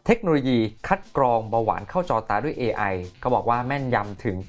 เทคโนโลยีคัดกรองเบาหวานเข้าจอตาด้วย AI ก็บอกว่าแม่นยำถึง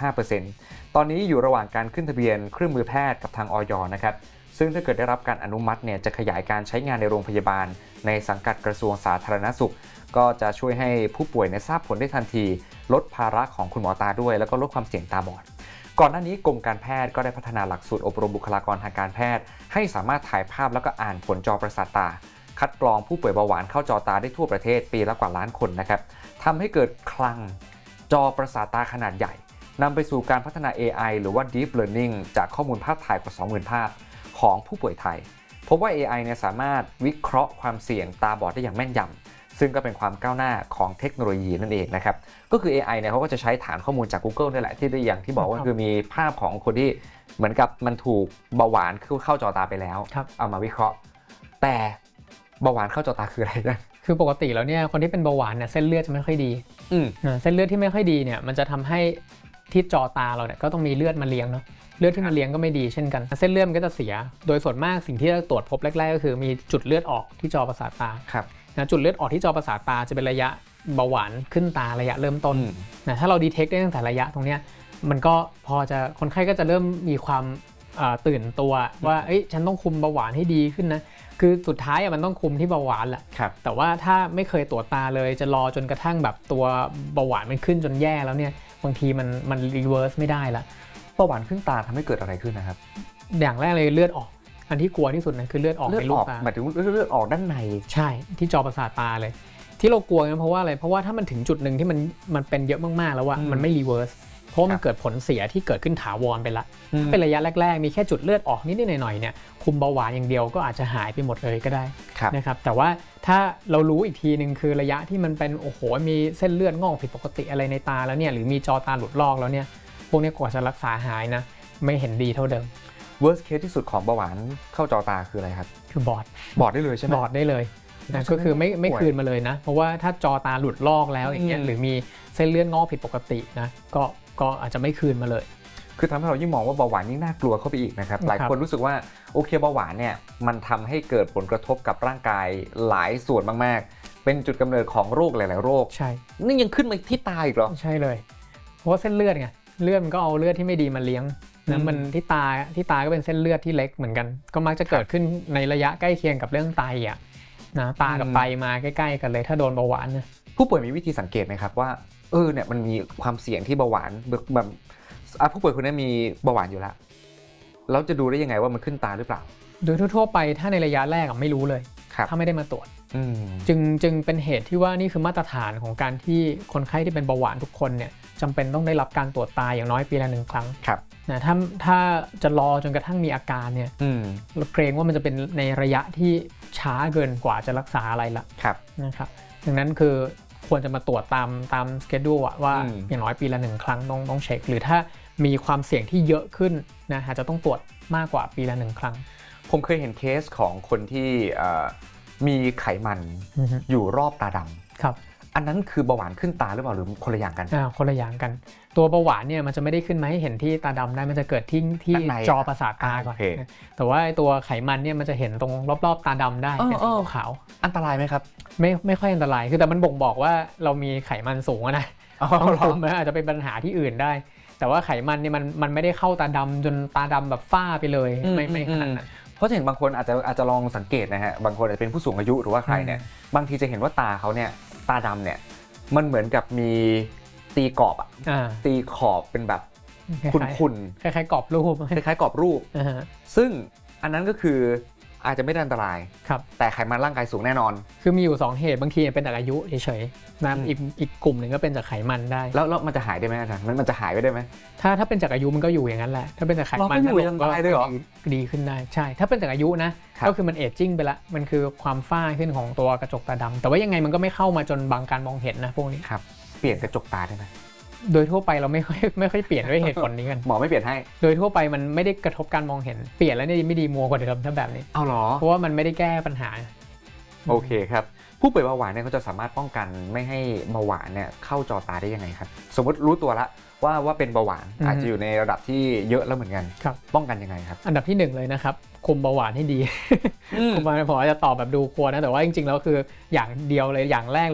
95% ตอนนี้อยู่ระหว่างการขึ้นทะเบียนเครื่องมือแพทย์กับทางอย.นะครับซึ่งถ้าเกิดได้รับการอนุมัติเนี่ยจะขยายการใช้งานในโรงพยาบาลในสังกัดกระทรวงสาธารณสุขก็จะช่วยให้ผู้ป่วยทราบผลได้ทันทีลดภาระของคุณหมอตาด้วยแล้วก็ลดความเสี่ยงตาบอดก่อนหน้านี้กรมการแพทย์ก็ได้พัฒนาหลักสูตรอบรมบุคลากรทางการแพทย์ให้สามารถถ่ายภาพแล้วก็อ่านผลจอประสาทตาคัดกรองผู้ป่วยเบาหวานเข้าจอตาได้ทั่วประเทศปีละกว่าล้านคนนะครับทำให้เกิดคลังจอประสาทตาขนาดใหญ่นำไปสู่การพัฒนา AI หรือว่า Deep Learning จากข้อมูลภาพถ่ายกว่า 20,000 ภาพของผู้ป่วยไทยพบว่า AI เนี่ยสามารถวิเคราะห์ความเสี่ยงตาบอดได้อย่างแม่นยำซึ่งก็เป็นความก้าวหน้าของเทคโนโลยีนั่นเองนะครับก็คือ AI เนี่ยเขาก็จะใช้ฐานข้อมูลจาก Google นี่แหละที่ได้อย่างที่บอกว่าคือมีภาพของคนที่เหมือนกับมันถูกเบาหวานเข้าจอตาไปแล้วเอามาวิเคราะห์แต่เบาหวานเข้าจอตาคืออะไรนะคือปกติแล้วเนี่ยคนที่เป็นเบาหวานเนี่ยเส้นเลือดจะไม่ค่อยดีเส้นเลือดที่ไม่ค่อยดีเนี่ยมันจะทำให้ที่จอตาเราเนี่ยก็ต้องมีเลือดมาเลี้ยงเนาะเลือดที่มาเลี้ยงก็ไม่ดีเช่นกันเส้นเลือดมันก็จะเสียโดยส่วนมากสิ่งที่เราตรวจพบแรกๆก็คือมีจุดเลือดออกที่จอประสาทตานะจุดเลือดออกที่จอประสาทตาจะเป็นระยะเบาหวานขึ้นตาระยะเริ่มต้นนะถ้าเราดีเทคได้ตั้งแต่ระยะตรงเนี้ยมันก็พอจะคนไข้ก็จะเริ่มมีความตื่นตัวว่าฉันต้องคุมเบาหวานให้ดีขึ้นนะคือสุดท้ายมันต้องคุมที่เบาหวานแหละแต่ว่าถ้าไม่เคยตรวจตาเลยจะรอจนกระทั่งแบบตัวเบาหวานมันขึ้นจนแย่แล้วเนี่ยบางทีมันรีเวิร์สไม่ได้ละเบาหวานขึ้นตาทำให้เกิดอะไรขึ้นนะครับอย่างแรกเลยเลือดออกอันที่กลัวที่สุดนะคือเลือดออกในลูกตาหมายถึงเลือดออกด้านในใช่ที่จอประสาทตาเลยที่เรากลัวนั้นเพราะว่าอะไรเพราะว่าถ้ามันถึงจุดหนึ่งที่มันเป็นเยอะมากๆแล้วว่ามันไม่รีเวิร์สเพราะมันเกิดผลเสียที่เกิดขึ้นถาวรไปละเป็นระยะแรกๆมีแค่จุดเลือดออกนิดๆหน่อยๆเนี่ยคุมเบาหวานอย่างเดียวก็อาจจะหายไปหมดเลยก็ได้นะครับแต่ว่าถ้าเรารู้อีกทีนึงคือระยะที่มันเป็นโอ้โหมีเส้นเลือดงอกผิดปกติอะไรในตาแล้วเนี่ยหรือมีจอตาหลุดลอกแล้วเนี่ยพวกนี้กว่าจะรักษาหายนะไม่เห็นดีเท่าเดิม worst case ที่สุดของเบาหวานเข้าจอตาคืออะไรครับคือบอดได้เลยใช่ไหมบอดได้เลยนะก็คือไม่คืนมาเลยนะเพราะว่าถ้าจอตาหลุดลอกแล้วอย่างเงี้ยหรือมีเส้นเลือดงอกผิดปกตินะก็อาจจะไม่คืนมาเลยคือทำให้เรายิ่งมองว่าเบาหวานยิ่งน่ากลัวเข้าไปอีกนะครับหลายคนรู้สึกว่าโอเคเบาหวานเนี่ยมันทำให้เกิดผลกระทบกับร่างกายหลายส่วนมากๆเป็นจุดกำเนิดของโรคหลายๆโรคใช่นี่ยังขึ้นมาที่ตาอีกเหรอใช่เลยเพราะว่าเส้นเลือดไงเลือดมันก็เอาเลือดที่ไม่ดีมาเลี้ยงนะมันที่ตาก็เป็นเส้นเลือดที่เล็กเหมือนกันก็มักจะเกิดขึ้นในระยะใกล้เคียงกับเรื่องไตอ่ะนะตากับไตมาใกล้ๆกันเลยถ้าโดนเบาหวานนะผู้ป่วยมีวิธีสังเกตไหมครับว่าเนี่ยมันมีความเสี่ยงที่เบาหวานแบบผู้ป่วยคนนี้มีเบาหวานอยู่แล้วจะดูได้ยังไงว่ามันขึ้นตาหรือเปล่าโดยทั่วไปถ้าในระยะแรกไม่รู้เลยถ้าไม่ได้มาตรวจจึงเป็นเหตุที่ว่านี่คือมาตรฐานของการที่คนไข้ที่เป็นเบาหวานทุกคนเนี่ยจำเป็นต้องได้รับการตรวจตาอย่างน้อยปีละ1 ครั้งนะถ้าจะรอจนกระทั่งมีอาการเนี่ยเราเกรงว่ามันจะเป็นในระยะที่ช้าเกินกว่าจะรักษาอะไรละนะครับดังนั้นคือควรจะมาตรวจตามสเกดูว่าอย่างน้อยปีละ1 ครั้งต้องเช็คหรือถ้ามีความเสี่ยงที่เยอะขึ้นนะอาจจะต้องตรวจมากกว่าปีละ1 ครั้งผมเคยเห็นเคสของคนที่มีไขมันอยู่รอบตาดำครับอันนั้นคือเบาหวานขึ้นตาหรือเปล่าหรือคนละอย่างกันคนละอย่างกันตัวเบาหวานเนี่ยมันจะไม่ได้ขึ้นมาให้เห็นที่ตาดำได้มันจะเกิดที่จอประสาทตาก่อนแต่ว่าตัวไขมันเนี่ยมันจะเห็นตรงรอบๆตาดำได้เป็นสีขาวอันตรายไหมครับไม่ค่อยอันตรายคือแต่มันบ่งบอกว่าเรามีไขมันสูงนะต้องคุมอาจจะเป็นปัญหาที่อื่นได้แต่ว่าไขมันเนี่ยมันไม่ได้เข้าตาดำจนตาดำแบบฝ้าไปเลยไม่ขนาดนั้นเพราะเห็นบางคนอาจจะลองสังเกตนะฮะบางคนอาจจะเป็นผู้สูงอายุหรือว่าใครเนี่ยบางทีจะเห็นว่าตาเขาเนี่ยตาดำเนี่ยมันเหมือนกับมีตีกรอบตีขอบเป็นแบบคุณคล้ายๆกรอบรูปคล้ายๆกรอบรูปซึ่งอันนั้นก็คืออาจจะไม่ได้อันตรายแต่ไขมันร่างกายสูงแน่นอนคือมีอยู่2 เหตุบางทีเป็นจากอายุเฉยๆนะอีกกลุ่มหนึ่งก็เป็นจากไขมันได้แล้วมันจะหายได้ไหมอาจารย์มันจะหายไปได้ไหมถ้าเป็นจากอายุมันก็อยู่อย่างนั้นแหละถ้าเป็นจากไขมันก็อยู่ยังตายได้หรอดีขึ้นได้ใช่ถ้าเป็นจากอายุนะก็คือมันเอจจิ้งไปละมันคือความฝ้าขึ้นของตัวกระจกตาดำแต่ว่ายังไงมันก็ไม่เข้ามาจนบังการมองเห็นนะพวกนี้ครับเปลี่ยนกระจกตาได้ไหมโดยทั่วไปเราไม่ค่อยเปลี่ยนด้วยเหตุผลนี้กันหมอไม่เปลี่ยนให้โดยทั่วไปมันไม่ได้กระทบการมองเห็นเปลี่ยนแล้วเนี่ยไม่ดีมัวกว่าเดิมถ้าแบบนี้เอาหรอเพราะว่ามันไม่ได้แก้ปัญหาโอเคครับผู้ป่วยเบาหวานเนี่ยเขาจะสามารถป้องกันไม่ให้เบาหวานเนี่ยเข้าจอตาได้ยังไงครับสมมติรู้ตัวละว่าเป็นเบาหวานอาจจะอยู่ในระดับที่เยอะแล้วเหมือนกันป้องกันยังไงครับอันดับที่1เลยนะครับคุมเบาหวานให้ดีคุมเบาหวานผมจะตอบแบบดูกลัวนะแต่ว่าจริงๆแล้วคืออย่างเดียวเลยอย่างแรก